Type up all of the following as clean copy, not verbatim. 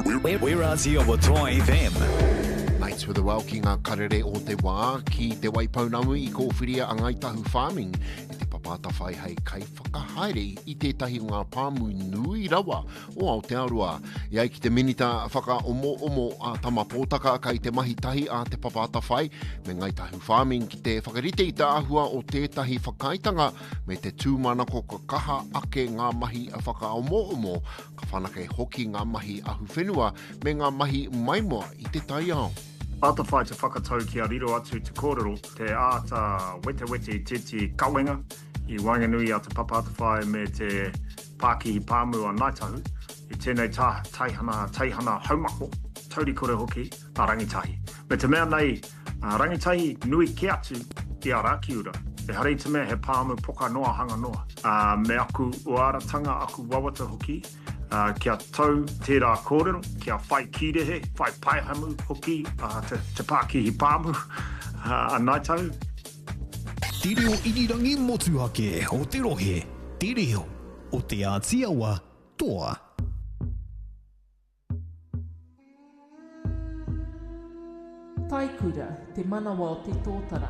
We're Razia o Toa FM. Mates with the well ki ngā karere o te wā ki te Waipounamu I kōwhiria a Ngai Tahu Farming I te papata whai hei kai whakahaere I tētahi o ngā pāmu nui rawa o Aotearoa. Iai ki te minita whaka omo a tama pōtaka kai te mahi tahi a te papata whai me Ngai Tahu Farming ki te whakarite I te ahua o tētahi whakaitanga me te tūmanako ka kaha ake ngā mahi a whaka omo ka whanake hoki ngā mahi ahu whenua me ngā mahi maimoa I te tai ao. Patawhai te whakatau ki a riro atu te kōrero, te āta wete titi kawenga I Wainganui a te papatawhai me te Pākihi Pāmu a Naitahu I tēnei taihana haumako, tauri kore hoki a rangitahi. Me te mea nei, rangitahi nui ki atu I a Rakiura. E harei te mea he Pāmu poka noa hanga noa. Me aku uaratanga aku wawata hoki, kia tau tērā kōrero, kia whai kirehe, whai paihamu hoki, te Pākihi Pāmu, a Naitahu. Te reo irirangi motuhake o te rohe, te reo o te Ātiawa toa. Taikura, te manawa o te tōtara.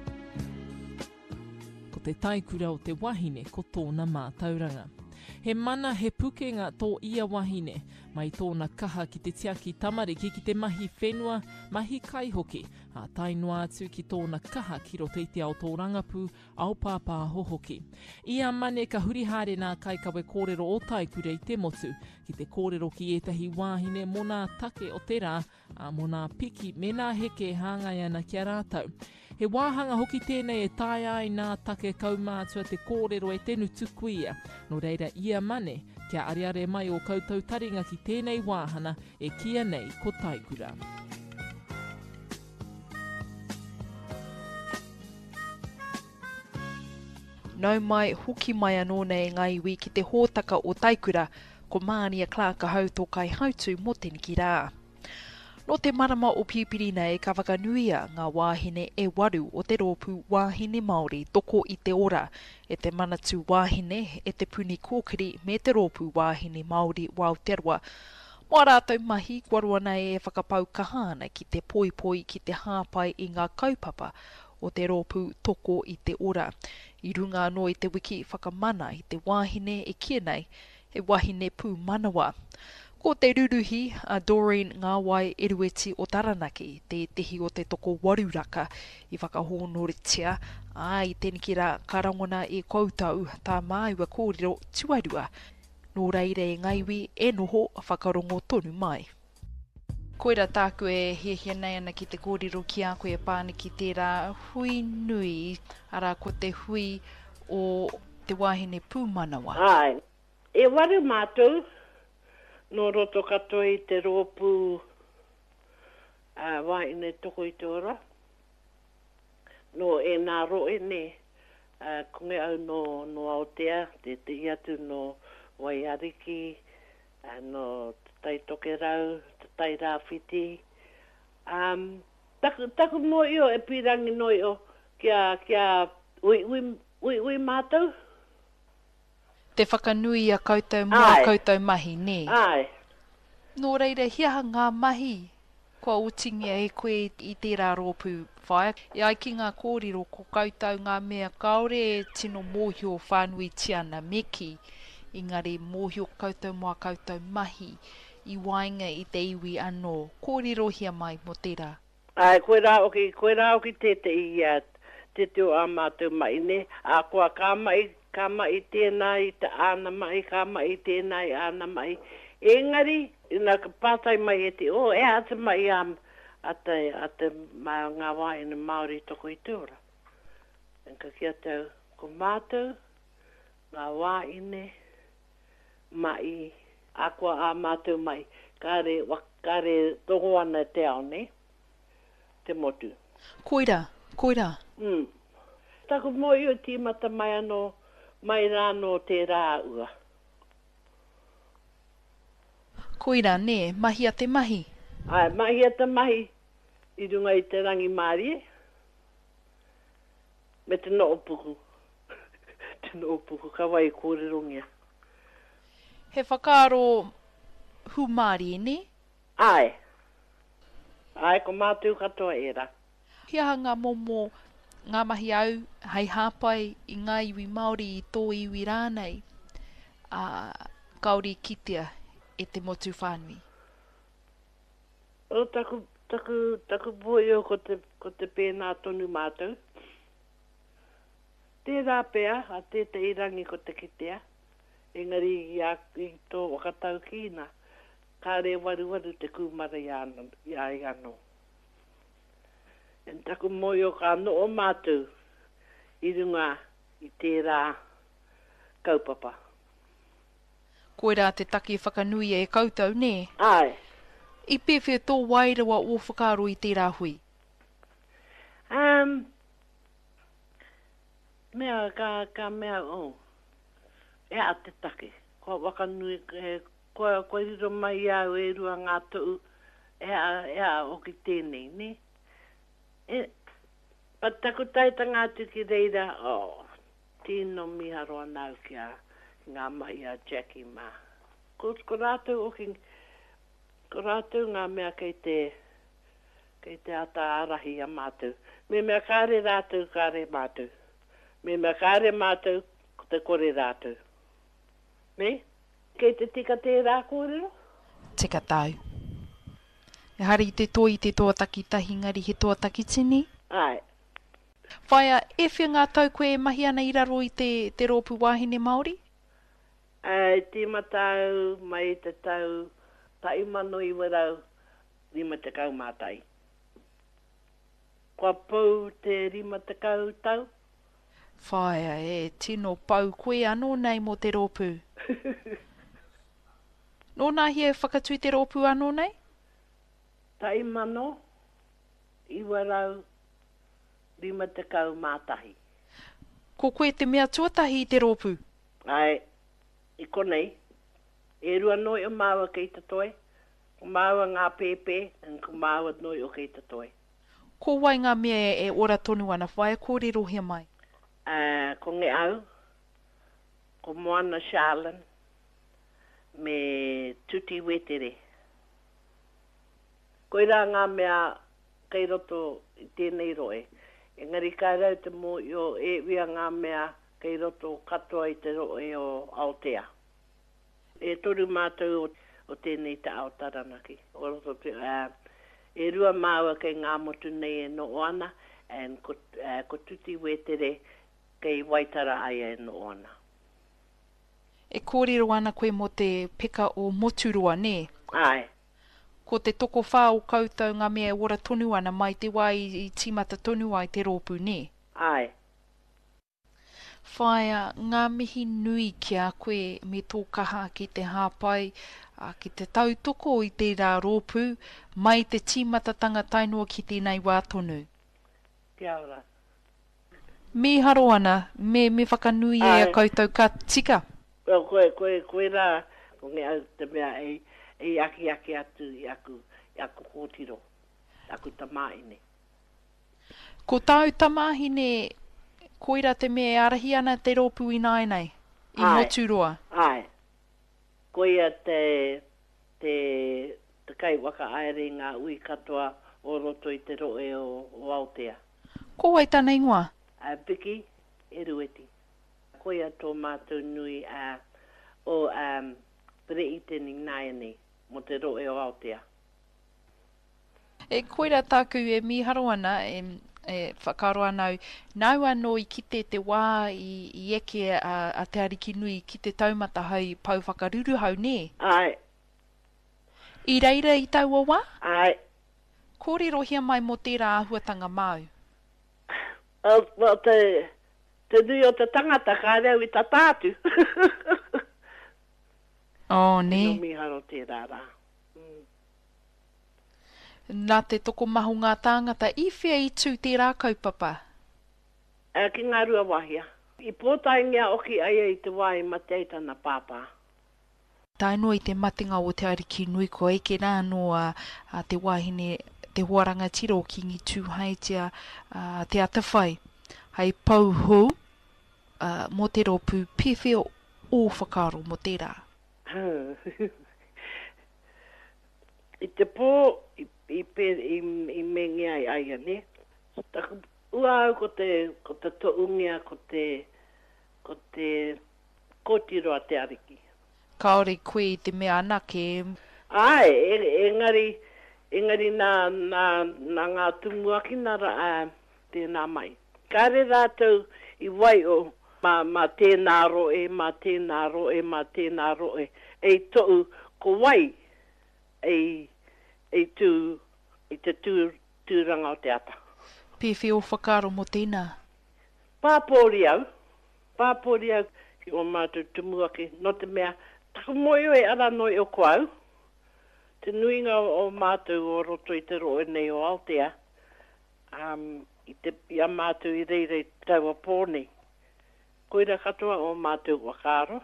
Ko te taikura o te wahine ko tōna mātauranga. He mana he pukenga tō ia wahine, mai tōna kaha ki te tiaki tamariki ki te mahi whenua, mahi kaihoki, a tainua atu ki tōna kaha ki roteiti ao tō rangapu, ao pāpā hohoki. Ia mane ka hurihare nā kaikawe kōrero o taikura I te motu, ki te kōrero ki etahi wāhine mō nā take o te rā, a mō nā piki me nā heke hāngai ana kia rātau. He wāhanga hoki tēnei e tai ai nā take kaumātua te kōrero e tenu tuku ia, no reira ia mane, kia ariare mai o koutou taringa ki tēnei wāhana e kia nei ko taikura. Nau mai hoki mai anō nei ngā iwi ki te hōtaka o taikura, ko Mānia Clark ka hau tō kai hautu mo teniki rā. No te marama o Piupiri nei ka whakanuia ngā wāhine e waru o te rōpū wāhine Māori toko I te ora, e te manatu wāhine e te puni kōkiri me te rōpū wāhine Māori o Aotearoa. Mō rātou mahi, kwarua nei e whakapau kahana ki te poipoi ki te hāpai I ngā kaupapa o te rōpū toko I te ora. I runga anō I te wiki whakamana I te wāhine e kia nei, he wāhine pū manawa. Ko te ruruhi, a Doreen Ngāwai Erueti o Taranaki, te tehi o te toko waruraka I whakahōnoritia, I teniki rā karangona e koutou tā māua kōrero tuarua, nō reire e ngaiwi e noho whakarongo tonu mai. Koira tāku e hiahia nei ana ki te kōrero ki a koe e pāniki tērā hui nui, ara ko te hui o te wāhine pūmanawa. Ai, e waru mātou, no roto katoa I te rōpū wāhine toko I te ora. No e nā roe ne, konge au no Aotea, te atu no Waiariki, no tai toke rau, te tai rāwhiti. Taku no io e pirangi no io kia ui mātou. Te whakanui a koutou mua koutou mahi, ne? Ai. Nō reira, hiaha ngā mahi, kua utingia e koe I tērā rōpū whaia. Ia ki ngā kōrero ko koutou ngā mea kaore e tino mōhio whānui tiana meki, engari mōhio koutou mua koutou mahi, I wainga I te iwi anō. Kōrero hia mai mo tērā. Ai, koe rā oki te teo a mātou mai, ne? A koa ka mai tēnei, te āna mai, ka mai tēnei, āna mai. Engari, ina ka pātai mai e te o, e ata mai ata ngā wāhine Māori toko I te ora. Enka kia tau, ko mātou, ngā wāhine mai, a koa a mātou mai, kāre togo ana te ao, ne? Te motu. Koira. Taku mo I o tīmata mai anō, mai rāno te rā ua. Koira, ne, mahi a te mahi? Ai, mahi a te mahi, I runga I te rangi Māori. Me te no opuku. Te no opuku, ka wai kōrerongia. He whakaaro hu Māori, ne? Ai. Ai, ko mātou katoa era. Hia ngā momo ngā mahi au hei hāpai i ngā iwi Māori i tō iwi rānei. Kaori kitea e te motu whānui. O taku poio ko te pēnā tonu mātou. Tērā pēa, a tēta irangi ko te kitea. Engari i tō wakatau kīna. Kāre waru te kūmara i anō. En taku moio ka no o mātou i runga i tērā kaupapa. Koera te taki whakanui e koutou, ne? Ai. I pewhia tō wairawa o whakaro i tērā hui? Mea ka mea o. E a te take. Ko wakanui, ko riro mai au e rua ngā tuu. E a o ki tēnei, ne? Pat taku taita ngā tuki reira, tino miharo anau ki a ngā mai a Jackie ma. Ko rātou ngā mea kei te ata arahi a mātou. Me mea kāre rātou, kāre mātou. Me mea kāre mātou, ko te kore rātou. Me? Kei te tika tērā kōrero? Tika tau. E hari te toi te toa takitahi ngari he toa takitini? Ai. Whaia, e whia ngā tau koe e mahi ana i raro i te rōpu wāhine Māori? Te matau mai te tau taimano i warau 50 mātai. Kua pou te 50 tau? Whaia, e tino pau koe anō nei mo te rōpu. Nō nā hia whakatui te rōpu anō nei? Taimano i warau 50 mātahi. Ko koe te mea tuatahi i te rōpu? Ai, i konei. E rua noi o māua kei te toi. Ko māua ngā pēpē, ko māua noi o kei te toi. Ko wai ngā mea e ora tonu ana, whaia kōrero hia mai? Ko nge au, ko moana Charlene, me tuti wetere. Koe rā ngā mea kei roto i tēnei roe. Engari kai rau te mō i o e wia ngā mea kei roto katoa i te roe o Aotea. E toru mātou o tēnei te Aotaranaki. O roto te, e rua māua kei ngā motu nei e no ana, ko tuti wetere kei waitara ai e no ana. E kōrero ana koe mo te peka o moturua, ne? Ai. Ko te toko whā o koutou ngā mea e ora tonu ana mai te wai i tīmata tonu ai te rōpu, ne? Ai. Whaia, ngā mihi nui ki a koe me tō kaha ki te hāpai, ki te tautoko i tērā rōpu, mai te tīmatatanga tainua ki tēnei wā tonu. Kia ora. Me haro ana, me whakanui e a koutou ka tika? Koe rā, ko nge au te mea e aki atu i aku kōtiro, aku tamāhine. Ko tāu tamāhine, koira te mea e arahi ana te rōpu i nāinei, i moturoa. Ai. Koia te kai waka aere ngā ui katoa o roto i te roe o Aotea. Ko wai tāna ingoa? Piki, e rueti. Koia tō mātou nui o Prei tēni nāiani mo te roe o Aotea. E koira tāku e miharo ana, e whakaro anau, nau anō i kite te wā i eke a te ariki nui ki te taumata hau pau whakaruru hau, ne? Ai. I reira i tau o wā? Ai. Kōrero hia mai mo tērā ahuatanga mau? Te nui o te tangata ka reu i ta tātu. Ne? No miharo tērā rā. Nā te toko mahu ngā tāngata, i whia i tū tērā kaupapa? Ki ngā rua wahia. I pōtaingia oki aia i te wai matei tana pāpā. Tainua i te matinga o te ariki nui ko eke rā no a te wahine, te huaranga tiro ki ngi tūhaitia te atawhai. Hei pauhu mo te rōpu pewhia o whakaro mo tērā. I te pō, i mengi ai aia, ne? Taku ua au ko te toungia, ko te kōtiro a te ariki. Kaore koe i te mea anake. Ai, engari nā ngā tumuaki nara tēnā mai. Kare rātou i wai o ma tēnā roe, ma tēnā roe, e to'u ko wai e te tūranga o te ata. Pewhi o whakaro mo tēnā. Pāpori au ki o mātou tumuaki, no te mea, taku moio e ara noi o koau, te nuinga o mātou o roto i te roe nei o Aotea, i a mātou i reirei tau a pōnei. Koira katoa o mātou wakaro.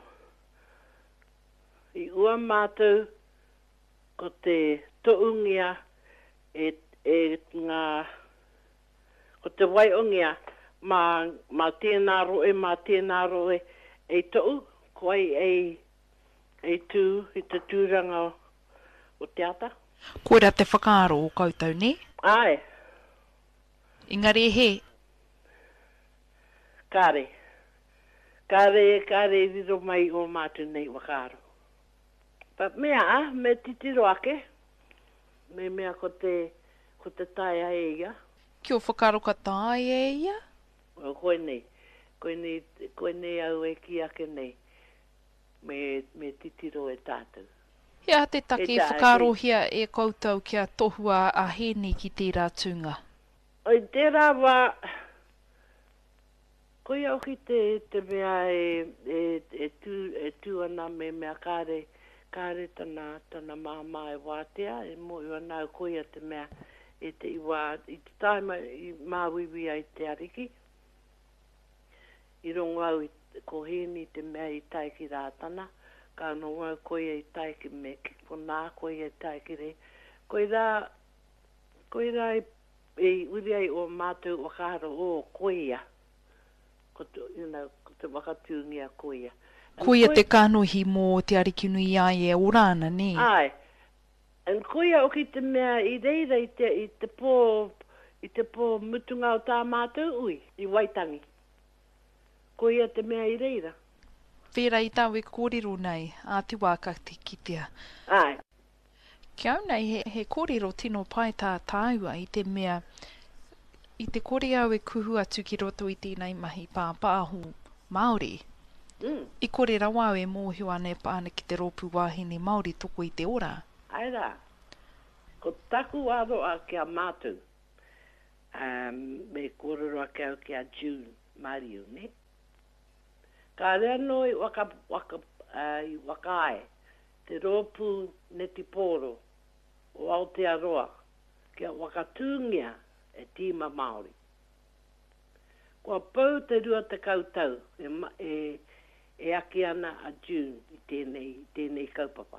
I ua mātou ko te toungia ko te waiongia ma tēnā roe e tou, koe e tū i te tūranga o te ata. Koira te whakaaro o koutou, ne? Ai. Engari he. Kare riro mai o mātou nei wakaaro. Pa me titiro ake, mea ko te tae a eia. Ki o whakaaro ka tae eia? O koe nei au e ki ake nei, me titiro e tātou. Hea te take whakaaro hia e koutou kia tohua a hēni ki tērā tūnga. Oi, tērā wā, koe au ki te mea e tū ana me mea kāre tana māma e wātea, e mo i ana koe a te mea e te iwa, i te taima i māwiwi ai te ariki. I rongo au ko hēni te mea i taiki rātana, ka no wau koe i taiki me ki puna, koe i taiki re. Koe rā e uri ai o mātou wakaro o koea. Ko te wakatūngia koea. Koea te kānohi mō te ariki nui ai e orana, ne? Ai. And koea o ki te mea i reira i te pō mutunga o tā mātou ui, i Waitangi. Koea te mea i reira. Whera i tāu e kōrero nei, a te wāka te kitea. Ai. Kia au nei, he kōrero tino pai tā tāua i te mea, i te kore au e kuhu atu ki roto i tēnei mahi pāpāhu Māori. I kore rawa e mōhio ane pāne ki te rōpu wāhine Māori toko i te ora. Ai rā. Ko taku aro a kia mātou. Me kōrero a kia o kia June, Mariu, ne? Ka rea noi wakae, te rōpu neti pōro o Aotearoa, kia wakatūngia e tīma Māori. Kua pau te rua te kautau e aki ana a June i tēnei kaupapa.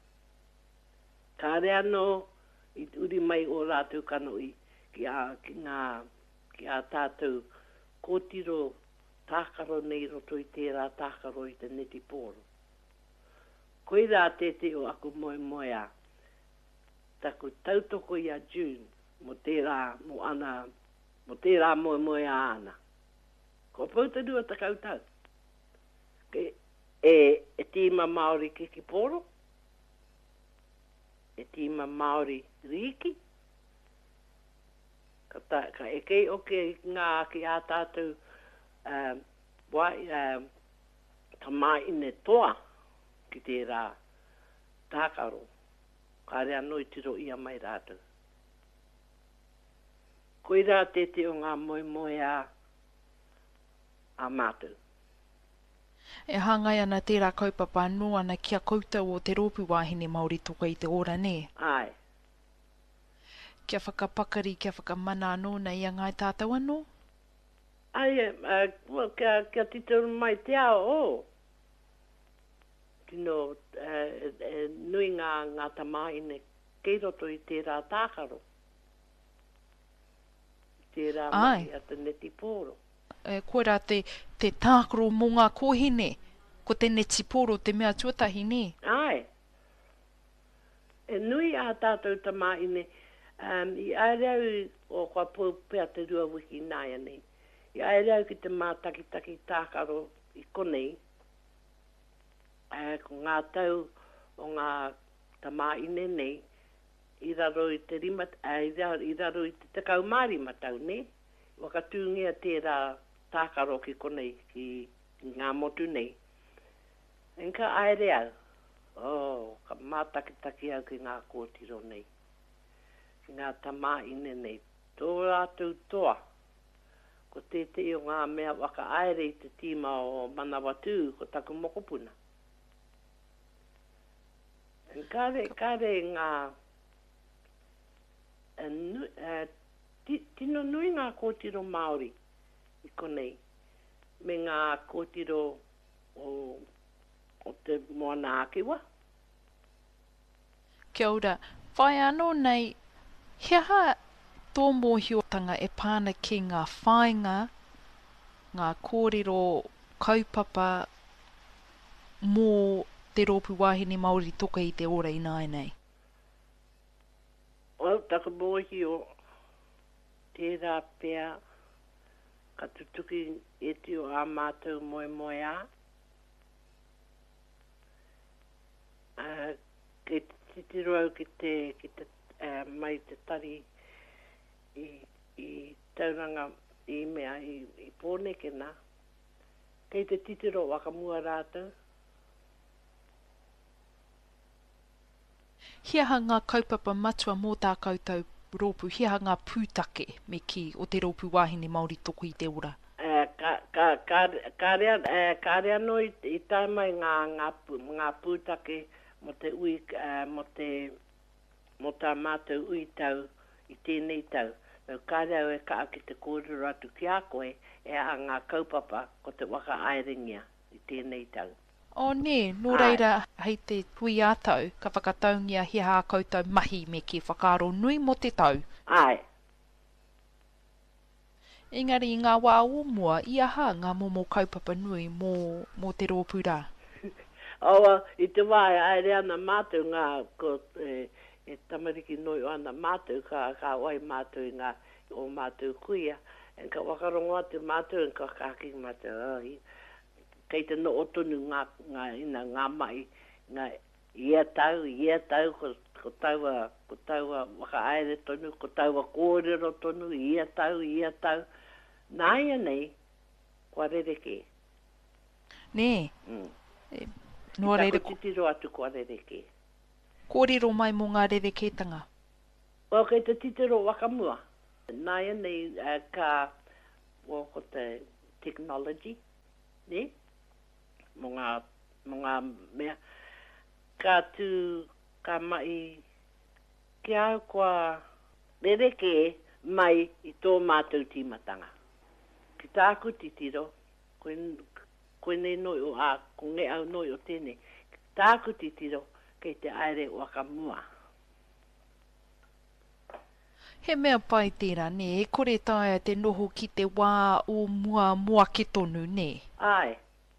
Ka rea no i uri mai o rātou kanoi ki a tātou kōtiro tākaro nei roto i tērā tākaro i te neti pōro. Koe rā te o aku moe a. Taku tautoko i a June mo tērā moe a ana. Ko pauta rua ta kautau. E tīma Māori ki pōro. E tīma Māori riki. Ka eke oke ngā ki a tātou ka mai ine toa ki tērā tākaro. Ka rea noi tiro ia mai rātou. Koe rā te o ngā moe a mātou. E hangai ana tērā kaupapa no ana kia koutou o te rōpu wāhine Māori toka i te ora, ne? Ai. Kia whakapakari, kia whakamana anō nei a ngai tātou anō? Ai, kia titoro mai te ao, Tino, nui ngā tamaine kei roto i tērā tākaro. Tērā mai a te neti pōro. Koe rā te tākaro mō ngā kōhine, ko te neti pōro te mea tuatahi, ne? Ai. E nui a tātou tamaine, i aerau o kua pōpea te rua wiki nāia nei. I aerau ki te mātaki tākaro i konei, ko ngā tau o ngā tamaine nei, i raro i te rima, i raro i te tekau mārima tau nei, wakatūngia tērā tākaro ki konei, ki ngā motu nei. Enka aere au, ka mātaki au ki ngā kōtiro nei, ki ngā tamaine nei, tō rātou toa, ko te o ngā mea waka aere i te tīma o Manawatu, ko taku mokopuna. Kare ngā, tino nui ngā kōtiro Māori i konei, me ngā kōtiro o te moana akiwa. Kia ora, whai anō nei, hea tō mōhiotanga e pāna ki ngā whāinga, ngā kōrero kaupapa mō te rōpu wāhine Māori toka i te ora i nei. O, taka mōhio, tērā pēr, ka tutuki e te o a mātou moe a. Ke titiro au ki te mai te tari i tauranga i mea i pōneke nā. Kei te titiro wakamua rātou. Hiaha ngā kaupapa matua mō tā koutou rōpu, hiaha ngā pūtake me ki o te rōpu wāhine Māori toku i te ora. Ka rea no i tai mai ngā pūtake mo te ui, mo tā mātou ui tau i tēnei tau. Ka rea e ka aki te kōrero atu ki a koe e a ngā kaupapa ko te waka aerengia i tēnei tau. O ne, nō reira hei te hui ātau, ka whakataungia hiaha a koutou mahi me ki whakaaro nui mo te tau. Ai. Engari i ngā wā omua, i aha ngā momo kaupapa nui mō te rōpu rā. Oa, i te wā aere ana mātou ngā, e tamariki noi o ana mātou, ka oi mātou i ngā o mātou kuia, en ka wakarongo atu mātou, en ka kāki mātou, kei te no otonu ngā mai, ngā ia tau, ko taua waka aere tonu, ko taua kōrero tonu, ia tau. Nā ia nei, kua rereke. Nē. Nō reire ko titiro atu kua rereke. Kōrero mai mō ngā rereketanga. O kei te titiro wakamua. Nā ia nei ko te technology, ne? Mō ngā mea, ka mai, ki au kua rereke mai i tō mātou tīmatanga. Ki tāku titiro, koe nei noi o ko nge au noi o tēnei, ki tāku titiro kei te aere wakamua. He mea pai tērā, ne, e kore taia te noho ki te wā o mua ke tonu, ne? Ai.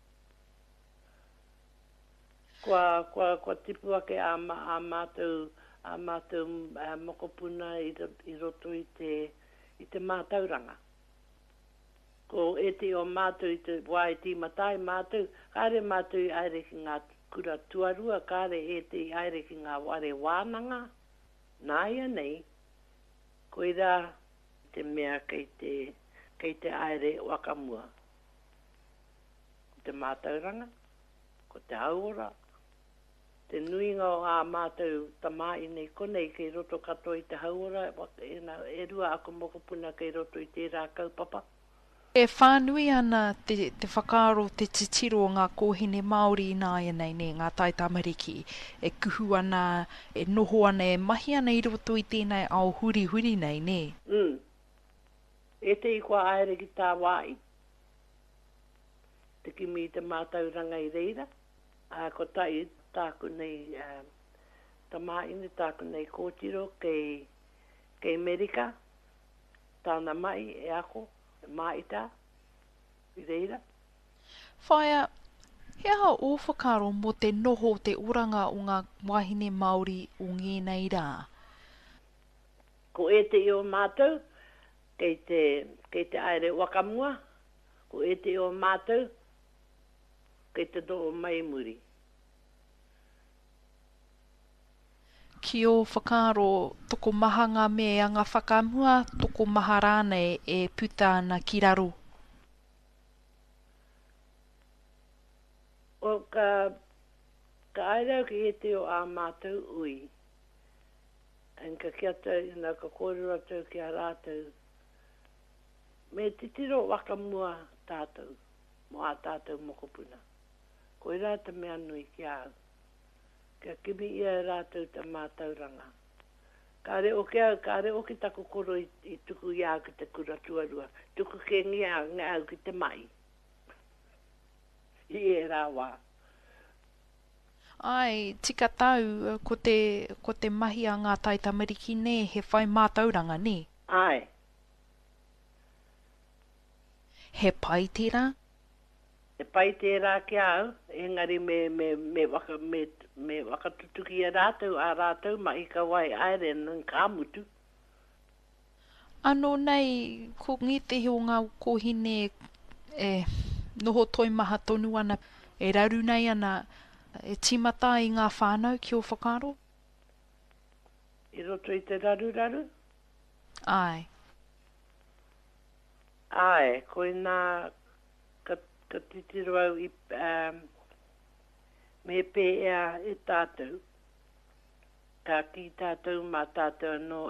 Kua tipua ke a mātou mokopuna i roto i te mātauranga. Ko e te o mātou i te wā i tīmatai mātou, kāre mātou i aere ki ngā kura tuarua, kāre e te i aere ki ngā ware wānanga. Nā ia nei, ko i rā te mea kei te aere wakamua. Ko te mātauranga, ko te aura, te nuinga o a mātou tamā i nei konei kei roto katoa i te hauora, e rua ako mokopuna kei roto i tērā kaupapa. E whānui ana te whakaaro te titiro o ngā kōhine Māori i nāia nei, ne, ngā tai tamariki, e kuhu ana, e noho ana, e mahi ana i roto i tēnei ao huri nei, ne? E te i kua aere ki tā wai. Te kimi i te mātauranga i reira. Ko tai tāku nei tamaine, tāku nei kōtiro kei Amerika. Tāna mai e ako, e maita, i reira. Whaia, He aha o whakaro mo te noho te oranga o ngā wahine Māori o ngēnei rā? Ko e te i o mātou, kei te aere wakamua, ko e te i o mātou, kei te do mai muri. Ki o whakaro, toko maha ngā mea a ngā whakamua, toko maha rānei e puta ana ki raro. O ka aere ki e te o a mātou ui. En ka kia tau, ina ka kōrura tau ki a rātou. Me titiro wakamua tātou, mo a tātou mokopuna. Ko i rāta mea nui ki au. Kia kimi ia rātou ta mātauranga. Kāre o ki au, kāre o ki tako koro i tuku i au ki te kura tuarua. Tuku ke ngia ngā au ki te mai. I e rā wā. Ai, tika tau, ko te mahi a ngā taitamariki ne, he whai mātauranga ne? Ai. He pai tērā? E pai tērā ki au, engari me wakatutuki a rātou, ma i ka wai aere nang kāmutu. Anō nei, ko ngi te o ngā kohine noho toi maha tonu ana, e raru nei ana, e timata i ngā whānau ki o whakaro? I roto i te raru? Ai. Ai, koe nā ka titiro au i me pē ea e tātou. Ka ki tātou mā tātou anō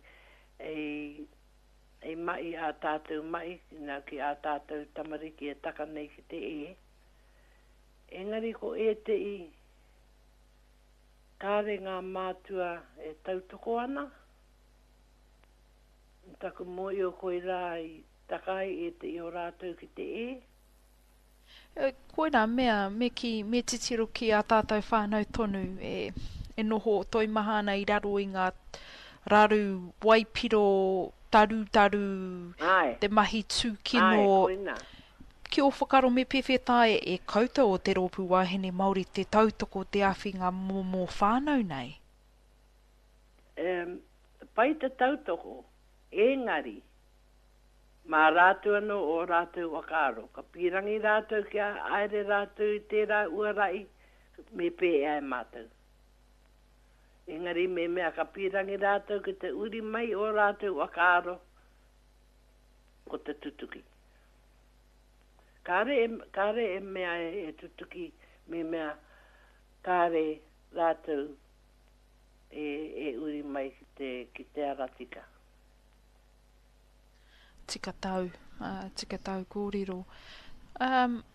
ei mai a tātou mai, nā ki a tātou tamariki e taka nei ki te e. Engari ko e te i kāre ngā mātua e tautoko ana. Taku moi o koe rā i takai e te i o rātou ki te e. Koe nā mea, me titiro ki a tātou whānau tonu, e noho toi mahana i raro i ngā raru waipiro taru, Ai. te mahi tūkino. Ai, koe nā. Ki o whakaro me pewhetai e koutou o te rōpū wahine Māori te tautoko te awhinga mō whānau nei? Pai te tautoko, engari, mā rātou anō o rātou wakaro. Ka pirangi rātou kia aere rātou i tērā uarai, me pē e mātou. Engari me mea ka pirangi rātou ki te uri mai o rātou wakaro, ko te tutuki. Kāre e mea e tutuki, me mea kāre rātou e uri mai ki te aratika. Tika tau kōrero.